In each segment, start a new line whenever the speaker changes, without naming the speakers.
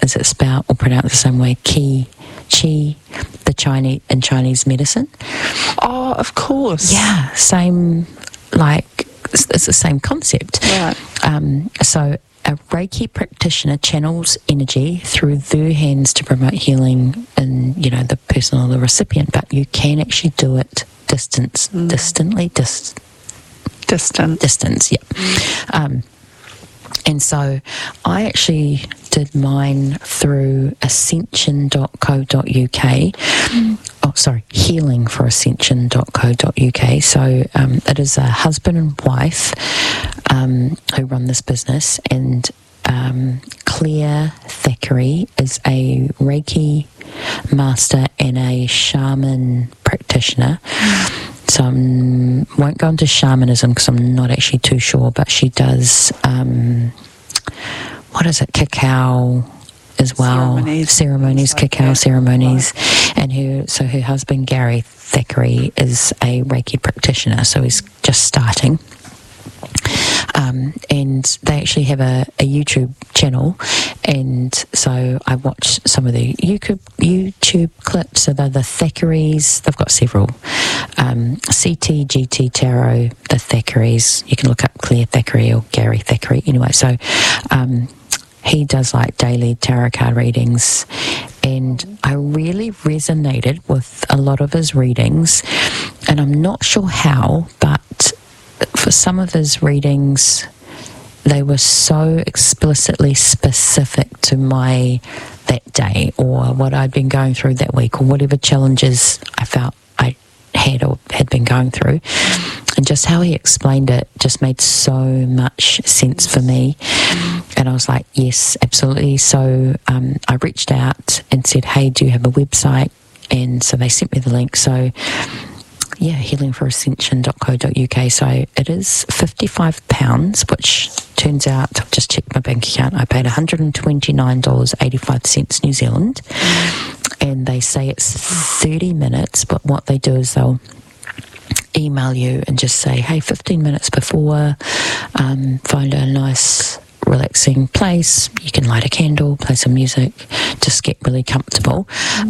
is it spelled or pronounced the same way? Qi, the Chinese medicine.
Oh, of course.
Yeah, same, like, it's the same concept.
Right.
So a Reiki practitioner channels energy through their hands to promote healing in, the person or the recipient, but you can actually do it distance, yeah. And so I actually did mine through ascension.co.uk. Oh, sorry, healingforascension.co.uk. So it is a husband and wife who run this business, and Claire Thackeray is a Reiki master and a shaman practitioner. So I won't go into shamanism because I'm not actually too sure, but she does, cacao as well. Ceremonies, cacao ceremonies. Right. And her husband, Gary Thackeray, is a Reiki practitioner, so he's just starting. And they actually have a YouTube channel, and so I watched some of the YouTube clips. So they're the Thackeray's, they've got several, CTGT Tarot, the Thackeray's. You can look up Claire Thackeray or Gary Thackeray. Anyway, so he does like daily tarot card readings, and I really resonated with a lot of his readings, and I'm not sure how, but for some of his readings, they were so explicitly specific to that day, or what I'd been going through that week, or whatever challenges I felt I had or had been going through. And just how he explained it just made so much sense for me. And I was like, yes, absolutely. So I reached out and said, hey, do you have a website? And so they sent me the link. So yeah, healingforascension.co.uk. So it is £55, which turns out, I've just checked my bank account, I paid $129.85 New Zealand. And they say it's 30 minutes, but what they do is they'll email you and just say, hey, 15 minutes before, find a nice relaxing place, you can light a candle, play some music, just get really comfortable.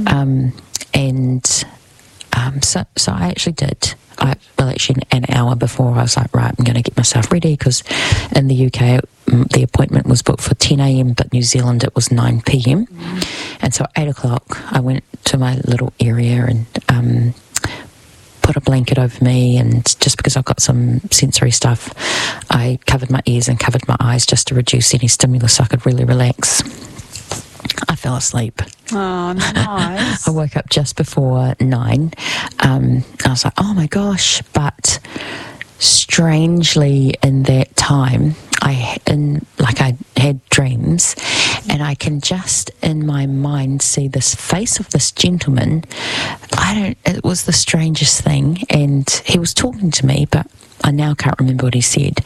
So I actually did. An hour before, I was like, right, I'm going to get myself ready, because in the UK the appointment was booked for 10 a.m, but New Zealand it was 9 p.m. And so at 8 o'clock I went to my little area and put a blanket over me, and just because I've got some sensory stuff, I covered my ears and covered my eyes just to reduce any stimulus so I could really relax. I fell asleep.
Oh, nice.
I woke up just before 9. I was like, oh my gosh. But strangely in that time, I had dreams, and I can just in my mind see this face of this gentleman. It was the strangest thing, and he was talking to me, but I now can't remember what he said.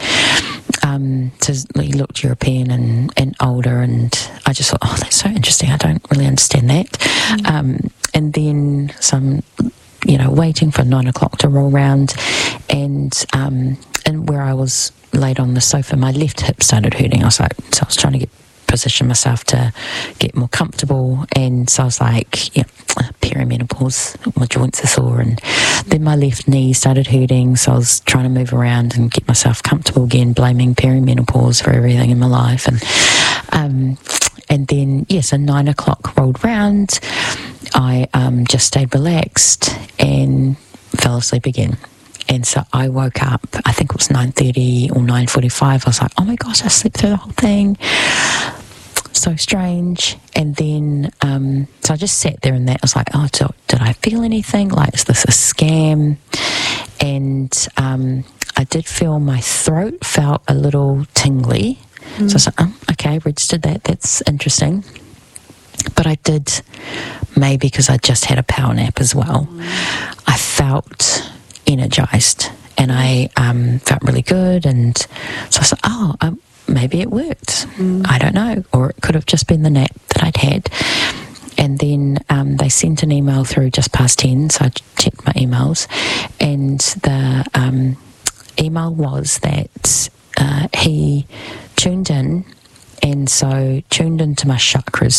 So he looked European and older, and I just thought, oh, that's so interesting. I don't really understand that. And then waiting for 9 o'clock to roll round, and where I was laid on the sofa, my left hip started hurting. I was trying to position myself to get more comfortable, and so I was like, perimenopause, my joints are sore, and then my left knee started hurting, so I was trying to move around and get myself comfortable again, blaming perimenopause for everything in my life. And then so 9 o'clock rolled round, I just stayed relaxed and fell asleep again. And so I woke up, I think it was 9:30 or 9:45. I was like, oh my gosh, I slept through the whole thing. So strange. And then so I just sat there and I was like, oh, did I feel anything? Like, is this a scam? And I did feel my throat felt a little tingly. So I was like, oh, okay, registered that. That's interesting. But I did, maybe because I just had a power nap as well, I felt energized, and I felt really good. And so I was like, oh, maybe it worked. I don't know. Or it could have just been the nap that I'd had. And then they sent an email through just past 10, so I checked my emails, and the email was that he tuned in, and so tuned into my chakras.